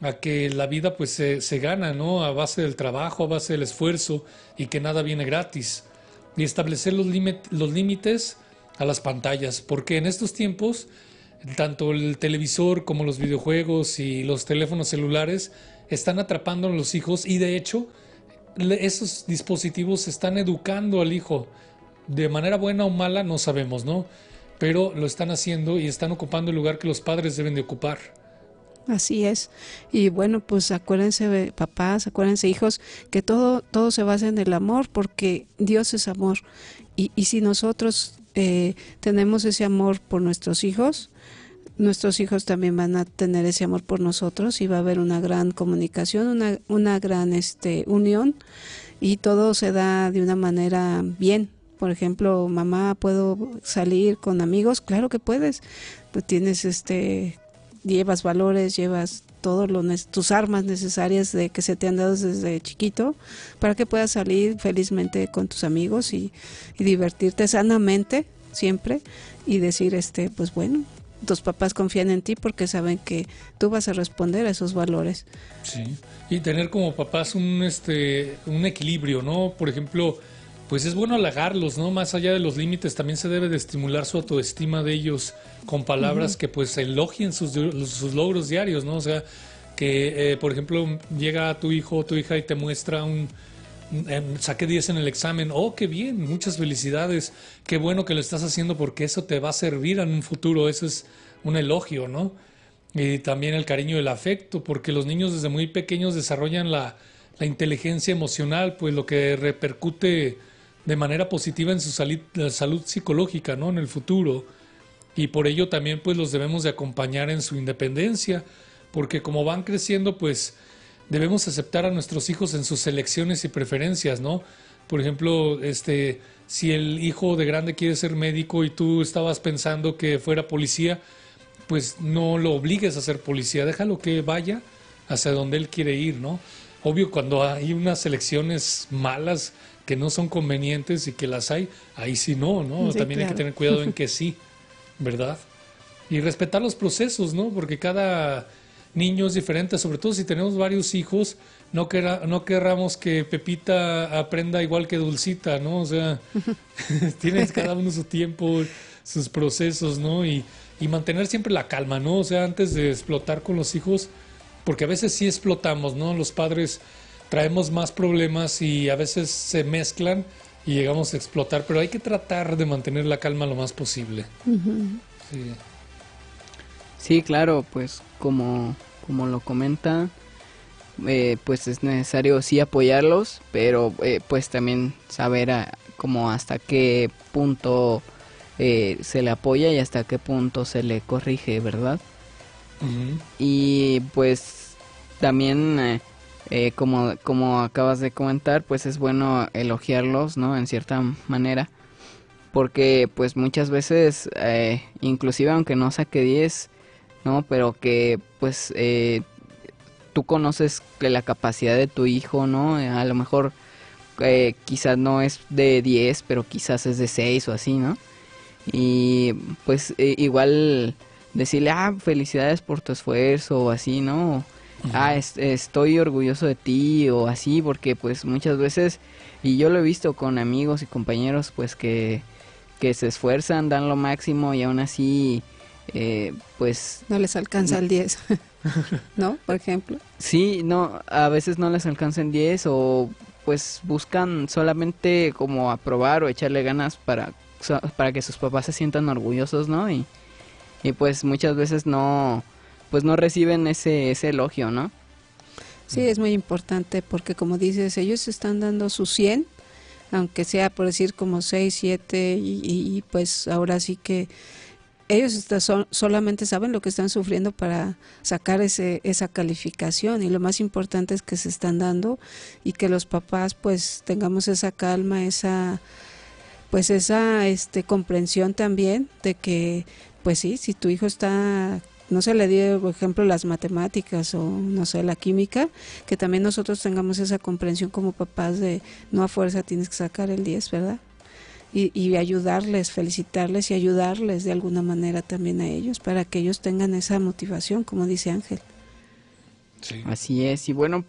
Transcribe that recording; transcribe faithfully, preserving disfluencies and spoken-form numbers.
a que la vida pues se, se gana, ¿no? A base del trabajo, a base del esfuerzo y que nada viene gratis. Y establecer los límit- los límites a las pantallas, porque en estos tiempos tanto el televisor como los videojuegos y los teléfonos celulares están atrapando a los hijos y de hecho le- esos dispositivos están educando al hijo de manera buena o mala, no sabemos, ¿no? Pero lo están haciendo y están ocupando el lugar que los padres deben de ocupar. Así es. Y bueno, pues acuérdense, eh, papás, acuérdense, hijos, que todo, todo se basa en el amor, porque Dios es amor. Y, y si nosotros eh, tenemos ese amor por nuestros hijos, nuestros hijos también van a tener ese amor por nosotros y va a haber una gran comunicación, una, una gran este, unión, y todo se da de una manera bien. Por ejemplo, mamá, ¿puedo salir con amigos? Claro que puedes. Pues tienes este llevas valores, llevas todo lo tus armas necesarias de que se te han dado desde chiquito para que puedas salir felizmente con tus amigos y, y divertirte sanamente siempre y decir este pues bueno, tus papás confían en ti porque saben que tú vas a responder a esos valores. Sí. Y tener como papás un este un equilibrio, ¿no? Por ejemplo, pues es bueno halagarlos, ¿no? Más allá de los límites, también se debe de estimular su autoestima de ellos con palabras Uh-huh. que pues elogien sus, sus logros diarios, ¿no? O sea, que eh, por ejemplo llega tu hijo o tu hija y te muestra un, un saqué diez en el examen, oh, qué bien, muchas felicidades, qué bueno que lo estás haciendo porque eso te va a servir en un futuro, eso es un elogio, ¿no? Y también el cariño y el afecto, porque los niños desde muy pequeños desarrollan la, la inteligencia emocional, pues lo que repercute de manera positiva en su salud, salud psicológica, ¿no? En el futuro. Y por ello también pues los debemos de acompañar en su independencia, porque como van creciendo pues debemos aceptar a nuestros hijos en sus elecciones y preferencias, ¿no? Por ejemplo, este, si el hijo de grande quiere ser médico y tú estabas pensando que fuera policía, pues no lo obligues a ser policía, déjalo que vaya hacia donde él quiere ir, ¿no? Obvio, cuando hay unas elecciones malas que no son convenientes y que las hay, ahí sí no, ¿no? Sí, También hay que claro. tener cuidado en que sí, ¿verdad? Y respetar los procesos, ¿no? Porque cada niño es diferente, sobre todo si tenemos varios hijos, no, quera, no querramos que Pepita aprenda igual que Dulcita, ¿no? O sea, tienen cada uno su tiempo, sus procesos, ¿no? Y, y mantener siempre la calma, ¿no? O sea, antes de explotar con los hijos, porque a veces sí explotamos, ¿no? Los padres traemos más problemas y a veces se mezclan y llegamos a explotar, pero hay que tratar de mantener la calma lo más posible. Uh-huh. Sí. Sí, claro, pues como, como lo comenta, eh, pues es necesario sí apoyarlos, pero eh, pues también saber a, como hasta qué punto eh, se le apoya y hasta qué punto se le corrige, ¿verdad? Uh-huh. Y pues también, eh, eh, como, como acabas de comentar, pues es bueno elogiarlos, ¿no? En cierta manera, porque pues muchas veces, eh, inclusive aunque no saque diez, ¿no? Pero que pues eh, tú conoces que la capacidad de tu hijo, ¿no? A lo mejor eh, quizás no es de diez, pero quizás es de seis o así, ¿no? Y pues eh, igual decirle, ah, felicidades por tu esfuerzo o así, ¿no? Uh-huh. Ah, es, estoy orgulloso de ti o así, porque pues muchas veces, y yo lo he visto con amigos y compañeros, pues que, que se esfuerzan, dan lo máximo y aún así... Eh, pues no les alcanza el diez, ¿no? Por ejemplo. Sí, no, a veces no les alcanzan diez o pues buscan solamente como aprobar o echarle ganas para, para que sus papás se sientan orgullosos, ¿no? Y, y pues muchas veces no, pues no reciben ese, ese elogio, ¿no? Sí, es muy importante porque como dices, ellos están dando su cien, aunque sea por decir como seis, siete y, y, y pues ahora sí que ellos está, son, solamente saben lo que están sufriendo para sacar ese, esa calificación y lo más importante es que se están dando y que los papás pues tengamos esa calma, esa pues esa este comprensión también de que pues sí, si tu hijo está, no se le dio por ejemplo las matemáticas o no sé, la química, que también nosotros tengamos esa comprensión como papás de no a fuerza tienes que sacar el diez, ¿verdad? Y, y ayudarles, felicitarles y ayudarles de alguna manera también a ellos para que ellos tengan esa motivación, como dice Ángel. Sí. Así es, y bueno,